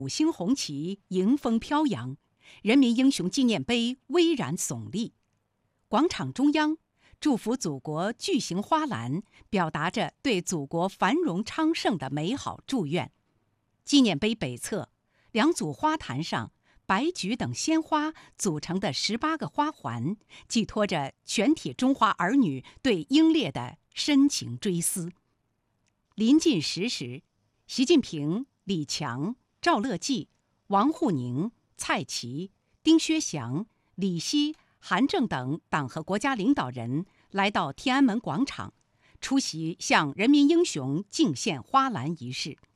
五星红旗迎风飘扬，人民英雄纪念碑巍然耸立。广场中央，祝福祖国巨型花篮表达着对祖国繁荣昌盛的美好祝愿。纪念碑北侧，两组花坛上，白菊等鲜花组成的18个花环，寄托着全体中华儿女对英烈的深情追思。临近10时，习近平、李强、赵乐际、王沪宁、蔡奇、丁薛祥、李希、韩正等党和国家领导人来到天安门广场，出席向人民英雄敬献花篮仪式。